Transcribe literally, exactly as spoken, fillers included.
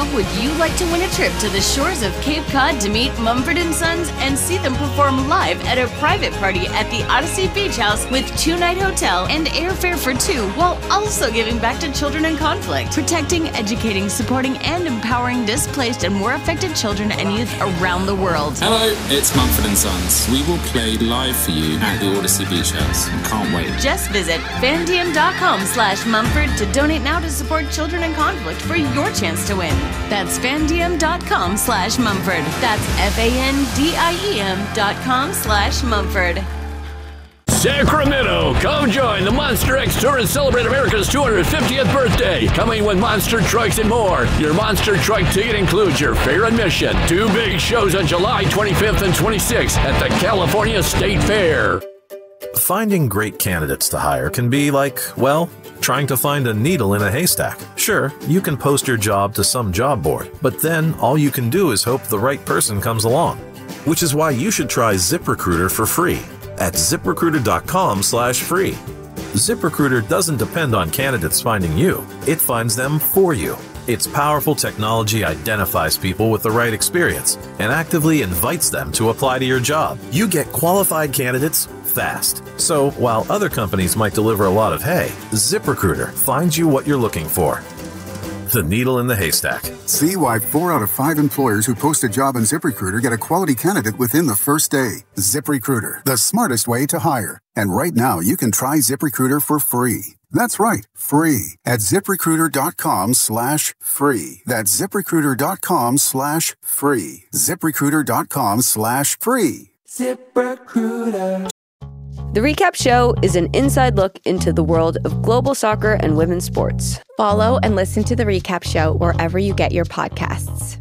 know, would you like to win a trip to the shores of Cape Cod to meet Mumford and Sons and see them perform live at a private party at the Odyssey Beach House with two-night hotel and airfare for two, while also giving back to children in conflict, protecting, educating, supporting, and empowering displaced and war affected children and youth around the world. Hello, it's Mumford and Sons. We will play live for you at the Odyssey Beach House. Can't wait. Just visit fandiem.com slash Mumford to donate now to support children in conflict for your chance to win. That's fandiem.com slash Mumford. That's F-A-N-D-I-E-M dot com slash Mumford. Sacramento, come join the Monster X Tour and celebrate America's two hundred fiftieth birthday. Coming with monster trucks and more. Your monster truck ticket includes your fare admission. Two big shows on July twenty-fifth and twenty-sixth at the California State Fair. Finding great candidates to hire can be like, well, trying to find a needle in a haystack. Sure, you can post your job to some job board, but then all you can do is hope the right person comes along. Which is why you should try ZipRecruiter for free at ZipRecruiter.com slash free. ZipRecruiter doesn't depend on candidates finding you. It finds them for you. Its powerful technology identifies people with the right experience and actively invites them to apply to your job. You get qualified candidates fast. So while other companies might deliver a lot of hay, ZipRecruiter finds you what you're looking for. The needle in the haystack. See why four out of five employers who post a job on ZipRecruiter get a quality candidate within the first day. ZipRecruiter, the smartest way to hire. And right now, you can try ZipRecruiter for free. That's right, free at ZipRecruiter.com slash free. That's ZipRecruiter.com slash free. ZipRecruiter.com slash free. ZipRecruiter. The Recap Show is an inside look into the world of global soccer and women's sports. Follow and listen to The Recap Show wherever you get your podcasts.